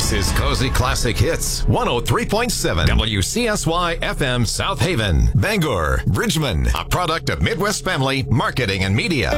This is Cozy Classic Hits 103.7 WCSY FM South Haven, Bangor, Bridgman, a product of Midwest Family Marketing and Media.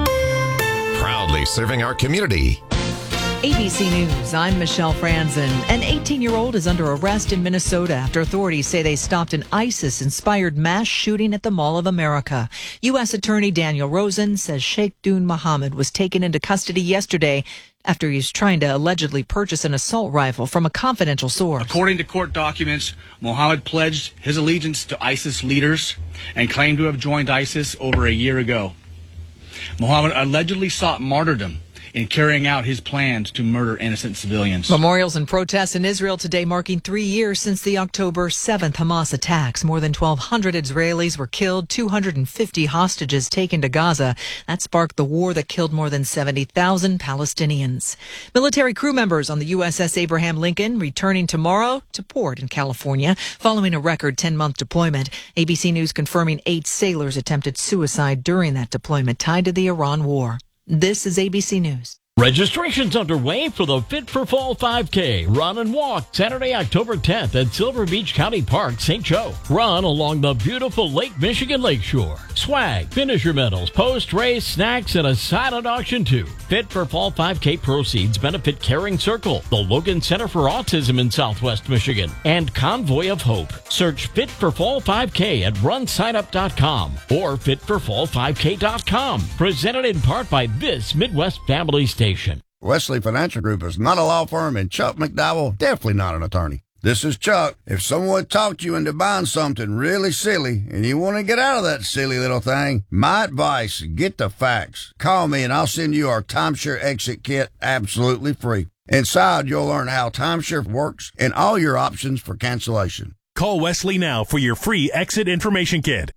Proudly serving our community. ABC News, I'm Michelle Franzen. An 18-year-old is under arrest in Minnesota after authorities say they stopped an ISIS-inspired mass shooting at the Mall of America. U.S. Attorney Daniel Rosen says Sheikh Dun Mohammed was taken into custody yesterday after he was trying to allegedly purchase an assault rifle from a confidential source. According to court documents, Mohammed pledged his allegiance to ISIS leaders and claimed to have joined ISIS over a year ago. Mohammed allegedly sought martyrdom in carrying out his plans to murder innocent civilians. Memorials and protests in Israel today marking 3 years since the October 7th Hamas attacks. More than 1,200 Israelis were killed, 250 hostages taken to Gaza. That sparked the war that killed more than 70,000 Palestinians. Military crew members on the USS Abraham Lincoln returning tomorrow to port in California following a record 10-month deployment. ABC News confirming 8 sailors attempted suicide during that deployment tied to the Iran war. This is ABC News. Registration's underway for the Fit for Fall 5K Run and Walk Saturday, October 10th at Silver Beach County Park, St. Joe. Run along the beautiful Lake Michigan lakeshore. Swag, finisher medals, post-race snacks, and a silent auction too. Fit for Fall 5K proceeds benefit Caring Circle, the Logan Center for Autism in Southwest Michigan, and Convoy of Hope. Search Fit for Fall 5K at runsignup.com or fitforfall5k.com. Presented in part by this Midwest Family Station. Wesley Financial Group is not a law firm, and Chuck McDowell, definitely not an attorney. This is Chuck. If someone talked you into buying something really silly and you want to get out of that silly little thing, my advice, get the facts. Call me and I'll send you our timeshare exit kit absolutely free. Inside, you'll learn how timeshare works and all your options for cancellation. Call Wesley now for your free exit information kit.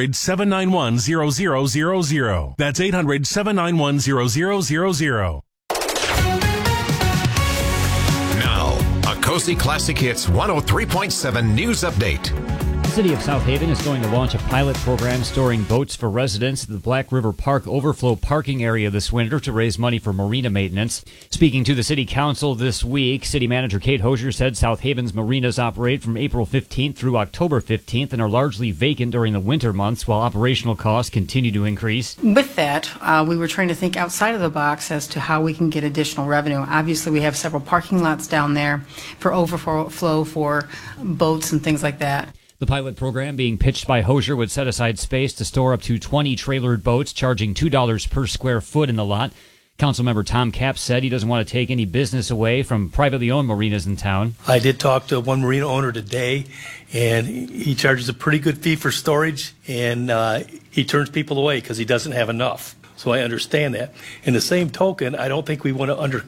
800-791-0000. That's 800-791-0000. Now, a Cozy Classic Hits 103.7 News Update. The City of South Haven is going to launch a pilot program storing boats for residents at the Black River Park overflow parking area this winter to raise money for marina maintenance. Speaking to the City Council this week, City Manager Kate Hosier said South Haven's marinas operate from April 15th through October 15th and are largely vacant during the winter months while operational costs continue to increase. With that, we were trying to think outside of the box as to how we can get additional revenue. Obviously, we have several parking lots down there for overflow for boats and things like that. The pilot program being pitched by Hosier would set aside space to store up to 20 trailered boats, charging $2 per square foot in the lot. Councilmember Tom Capps said he doesn't want to take any business away from privately owned marinas in town. I did talk to one marina owner today, and he charges a pretty good fee for storage, and he turns people away because he doesn't have enough. So I understand that. In the same token, I don't think we want to undercut